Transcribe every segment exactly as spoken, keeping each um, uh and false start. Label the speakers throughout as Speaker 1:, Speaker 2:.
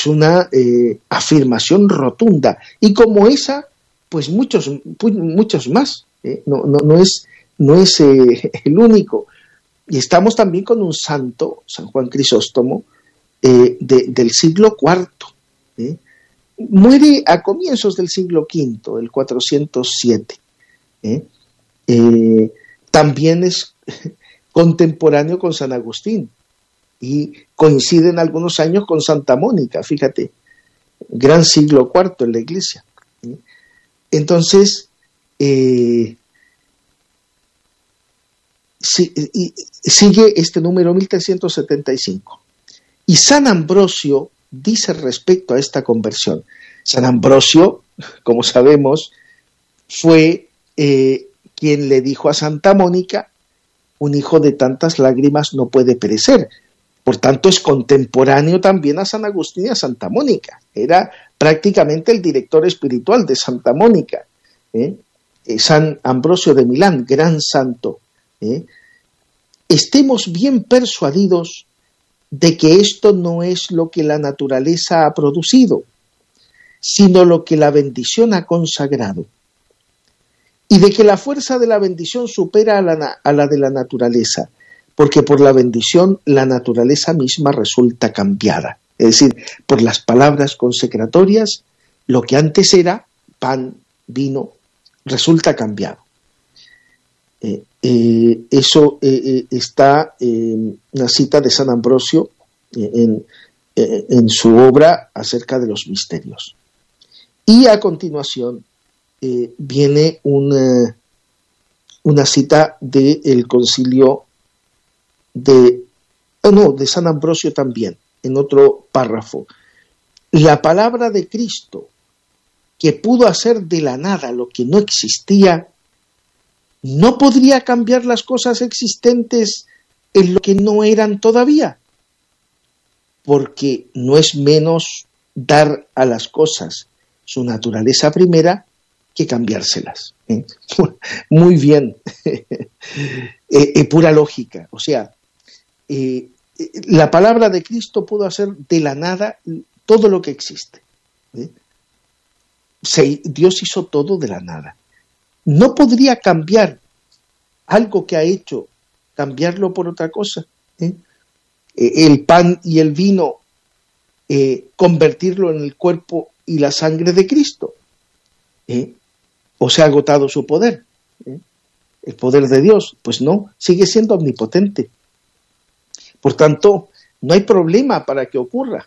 Speaker 1: es una eh, afirmación rotunda. Y como esa, pues muchos, muchos más. ¿eh? No, no, no es, no es eh, el único. Y estamos también con un santo, San Juan Crisóstomo, eh, de, del siglo cuarto. ¿eh? Muere a comienzos del siglo quinto, el cuatrocientos siete. ¿eh? Eh, también es contemporáneo con San Agustín y coincide en algunos años con Santa Mónica, fíjate, gran siglo cuarto en la Iglesia. ¿eh? Entonces, eh, si, y, sigue este número mil trescientos setenta y cinco. Y San Ambrosio dice respecto a esta conversión. San Ambrosio, como sabemos, fue eh, quien le dijo a Santa Mónica: un hijo de tantas lágrimas no puede perecer. Por tanto, es contemporáneo también a San Agustín y a Santa Mónica. Era prácticamente el director espiritual de Santa Mónica. ¿eh? San Ambrosio de Milán, gran santo. ¿eh? Estemos bien persuadidos de que esto no es lo que la naturaleza ha producido, sino lo que la bendición ha consagrado, y de que la fuerza de la bendición supera a la, a la de la naturaleza, porque por la bendición la naturaleza misma resulta cambiada. Es decir, por las palabras consecratorias, lo que antes era pan, vino, resulta cambiado. Eh, eh, eso eh, eh, está en una cita de San Ambrosio eh, en, eh, en su obra acerca de los misterios. Y a continuación eh, viene una, una cita del concilio de, oh no, de San Ambrosio también, en otro párrafo. La palabra de Cristo, que pudo hacer de la nada lo que no existía, ¿no podría cambiar las cosas existentes en lo que no eran todavía? Porque no es menos dar a las cosas su naturaleza primera que cambiárselas. ¿eh? Muy bien. eh, eh, pura lógica. O sea, eh, la palabra de Cristo pudo hacer de la nada todo lo que existe. ¿eh? Se, Dios hizo todo de la nada. No podría cambiar algo que ha hecho, cambiarlo por otra cosa. ¿eh? El pan y el vino, eh, convertirlo en el cuerpo y la sangre de Cristo. ¿eh? ¿O se ha agotado su poder? ¿eh? El poder de Dios. Pues no, sigue siendo omnipotente. Por tanto, no hay problema para que ocurra.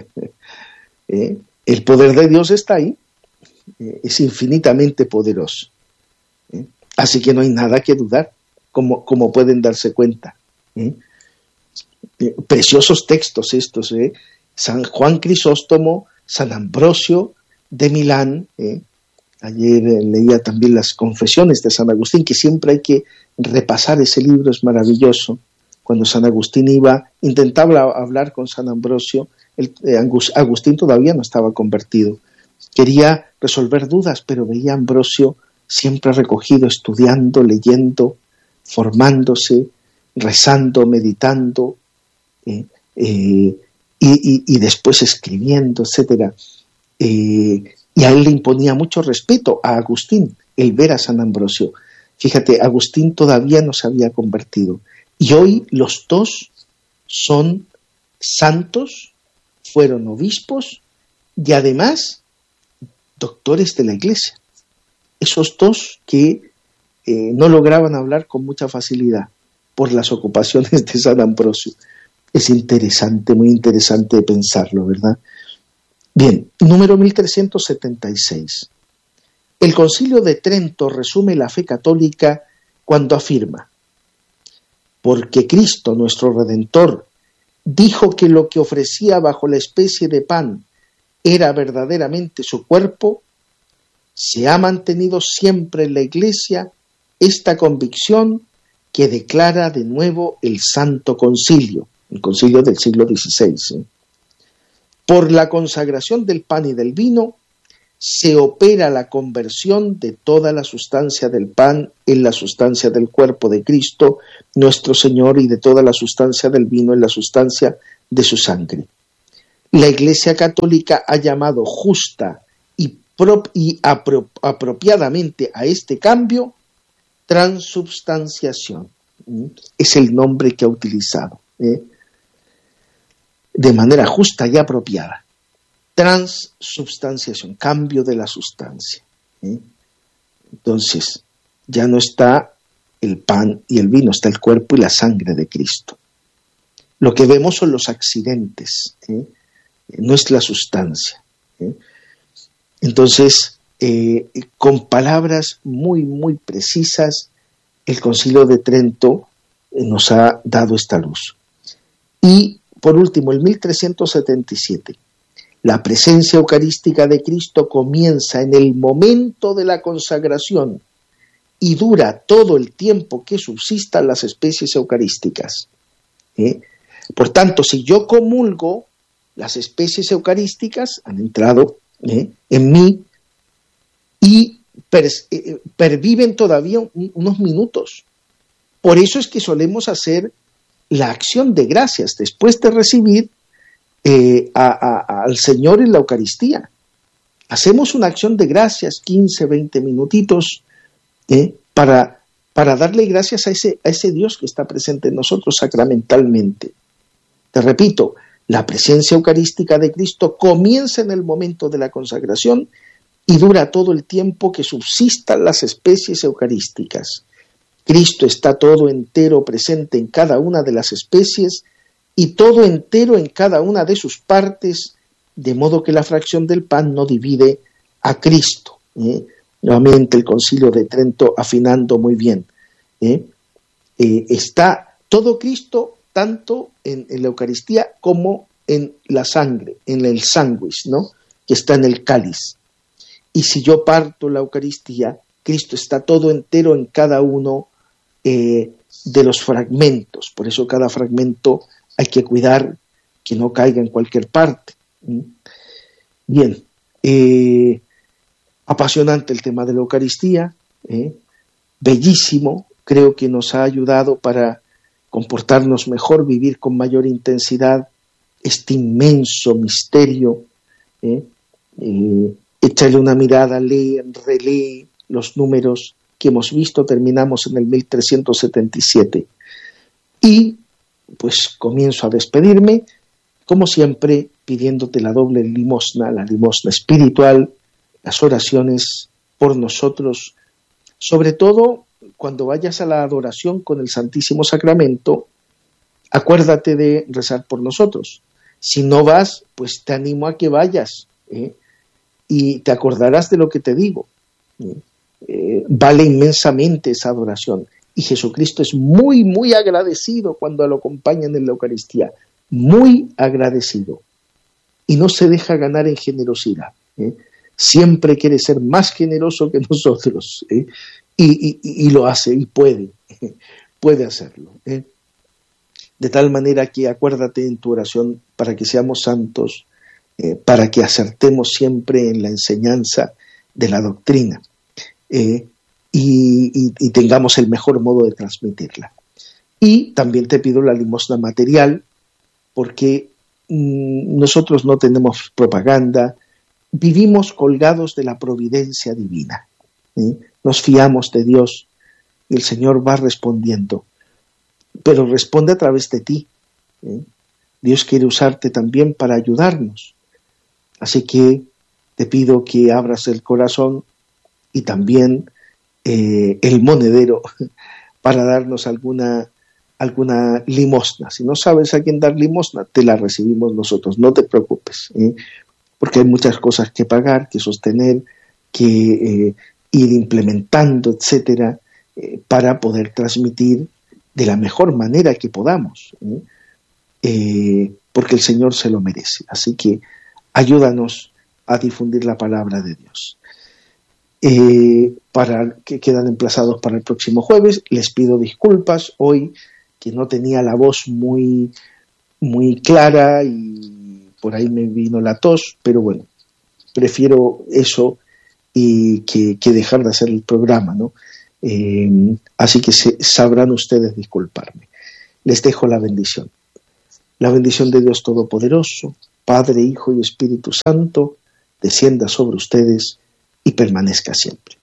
Speaker 1: ¿eh? El poder de Dios está ahí. ¿eh? Es infinitamente poderoso. ¿eh? Así que no hay nada que dudar, como, como pueden darse cuenta. ¿eh? Eh, preciosos textos estos. ¿eh? San Juan Crisóstomo, San Ambrosio de Milán. ¿eh? Ayer eh, leía también las Confesiones de San Agustín, que siempre hay que repasar ese libro, es maravilloso. Cuando San Agustín iba, intentaba hablar con San Ambrosio, el, eh, Agustín todavía no estaba convertido. Quería resolver dudas, pero veía a Ambrosio siempre recogido, estudiando, leyendo, formándose, rezando, meditando, eh, eh, y, y, y después escribiendo, etcétera. Eh, y a él le imponía mucho respeto a Agustín el ver a San Ambrosio. Fíjate, Agustín todavía no se había convertido. Y hoy los dos son santos, fueron obispos y además doctores de la Iglesia. Esos dos que eh, no lograban hablar con mucha facilidad por las ocupaciones de San Ambrosio. Es interesante, muy interesante de pensarlo, ¿verdad? Bien, número mil trescientos setenta y seis. El Concilio de Trento resume la fe católica cuando afirma: porque Cristo, nuestro Redentor, dijo que lo que ofrecía bajo la especie de pan era verdaderamente su cuerpo, se ha mantenido siempre en la Iglesia esta convicción que declara de nuevo el Santo Concilio, el Concilio del siglo dieciséis. ¿eh? Por la consagración del pan y del vino se opera la conversión de toda la sustancia del pan en la sustancia del cuerpo de Cristo, nuestro Señor, y de toda la sustancia del vino en la sustancia de su sangre. la Iglesia Católica ha llamado justa y, pro, y apro, apropiadamente a este cambio transubstanciación. Es el nombre que ha utilizado, ¿eh? de manera justa y apropiada. Transubstanciación, cambio de la sustancia. ¿eh? Entonces, ya no está el pan y el vino, está el cuerpo y la sangre de Cristo. Lo que vemos son los accidentes, ¿eh? no es la sustancia. ¿eh? Entonces, eh, con palabras muy, muy precisas, el Concilio de Trento nos ha dado esta luz. Y, por último, en mil trescientos setenta y siete, la presencia eucarística de Cristo comienza en el momento de la consagración y dura todo el tiempo que subsistan las especies eucarísticas. ¿eh? Por tanto, si yo comulgo, las especies eucarísticas han entrado ¿eh? en mí y per, eh, perviven todavía un, unos minutos. Por eso es que solemos hacer la acción de gracias después de recibir eh, a, a, al Señor en la Eucaristía. Hacemos una acción de gracias, quince, veinte minutitos, ¿eh? para, para darle gracias a ese, a ese Dios que está presente en nosotros sacramentalmente. Te repito, la presencia eucarística de Cristo comienza en el momento de la consagración y dura todo el tiempo que subsistan las especies eucarísticas. Cristo está todo entero presente en cada una de las especies y todo entero en cada una de sus partes, de modo que la fracción del pan no divide a Cristo. ¿eh? Nuevamente el Concilio de Trento afinando muy bien. ¿eh? Eh, está todo Cristo tanto en, en la Eucaristía como en la sangre, en el sándwich, ¿no? que está en el cáliz. Y si yo parto la Eucaristía, Cristo está todo entero en cada uno eh, de los fragmentos. Por eso cada fragmento hay que cuidar que no caiga en cualquier parte. ¿Mm? Bien, eh, apasionante el tema de la Eucaristía, ¿eh? bellísimo, creo que nos ha ayudado para comportarnos mejor, vivir con mayor intensidad este inmenso misterio. ¿eh? Eh, échale una mirada, lee, relee los números que hemos visto, terminamos en el mil trescientos setenta y siete. Y pues comienzo a despedirme, como siempre, pidiéndote la doble limosna, la limosna espiritual, las oraciones por nosotros, sobre todo cuando vayas a la adoración con el Santísimo Sacramento, acuérdate de rezar por nosotros. Si no vas, pues te animo a que vayas, ¿eh? y te acordarás de lo que te digo. ¿eh? Eh, vale inmensamente esa adoración. Y Jesucristo es muy, muy agradecido cuando lo acompañan en la Eucaristía. Muy agradecido. Y no se deja ganar en generosidad. ¿eh? Siempre quiere ser más generoso que nosotros. ¿eh? Y, y, y lo hace, y puede. puede hacerlo. ¿eh? De tal manera que acuérdate en tu oración para que seamos santos, eh, para que acertemos siempre en la enseñanza de la doctrina. Eh, y, y, y tengamos el mejor modo de transmitirla. Y también te pido la limosna material, porque mmm, nosotros no tenemos propaganda, vivimos colgados de la providencia divina. ¿eh? Nos fiamos de Dios y el Señor va respondiendo, pero responde a través de ti. ¿eh? Dios quiere usarte también para ayudarnos. Así que te pido que abras el corazón y también eh, el monedero para darnos alguna, alguna limosna. Si no sabes a quién dar limosna, te la recibimos nosotros, no te preocupes, ¿eh? porque hay muchas cosas que pagar, que sostener, que eh, ir implementando, etcétera, eh, para poder transmitir de la mejor manera que podamos, ¿eh? Eh, porque el Señor se lo merece. Así que ayúdanos a difundir la palabra de Dios. Eh, para que quedan emplazados para el próximo jueves. Les pido disculpas hoy que no tenía la voz muy, muy clara y por ahí me vino la tos, pero bueno, prefiero eso y que, que dejar de hacer el programa, ¿no? Eh, así que se, sabrán ustedes disculparme. Les dejo la bendición. La bendición de Dios Todopoderoso, Padre, Hijo y Espíritu Santo, descienda sobre ustedes y permanezca siempre.